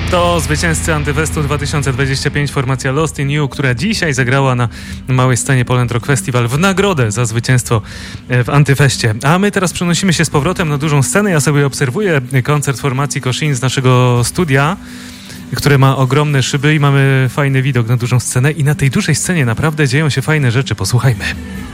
To zwycięzcy Antyfestu 2025 formacja Lost in You, która dzisiaj zagrała na małej scenie Poland Rock Festival w nagrodę za zwycięstwo w Antyfeście. A my teraz przenosimy się z powrotem na dużą scenę. Ja sobie obserwuję koncert formacji Koszin z naszego studia, które ma ogromne szyby i mamy fajny widok na dużą scenę. I na tej dużej scenie naprawdę dzieją się fajne rzeczy. Posłuchajmy.